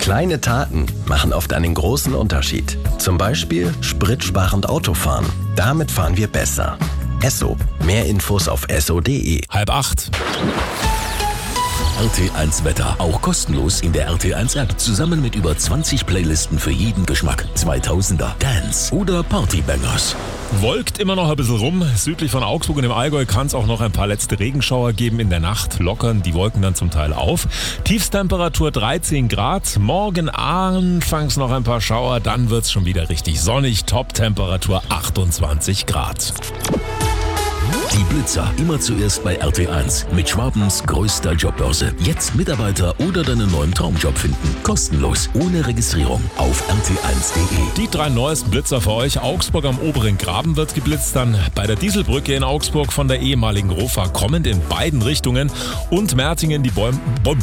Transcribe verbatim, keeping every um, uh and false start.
Kleine Taten machen oft einen großen Unterschied. Zum Beispiel spritsparend Autofahren. Damit fahren wir besser. Esso. Mehr Infos auf esso punkt de. Halb acht. R T eins Wetter, auch kostenlos in der R T eins App, zusammen mit über zwanzig Playlisten für jeden Geschmack. zweitausender, Dance oder Partybangers. Wolkt immer noch ein bisschen rum. Südlich von Augsburg und im Allgäu kann es auch noch ein paar letzte Regenschauer geben. In der Nacht lockern die Wolken dann zum Teil auf. Tiefstemperatur dreizehn Grad. Morgen anfangs noch ein paar Schauer, dann wird es schon wieder richtig sonnig. Top-Temperatur achtundzwanzig Grad. Die Blitzer, immer zuerst bei R T eins. Mit Schwabens größter Jobbörse. Jetzt Mitarbeiter oder deinen neuen Traumjob finden. Kostenlos, ohne Registrierung. Auf R T eins punkt de. Die drei neuesten Blitzer für euch. Augsburg am oberen Graben wird geblitzt, dann bei der Dieselbrücke in Augsburg von der ehemaligen Rofa kommend in beiden Richtungen und Mertingen die Bäum-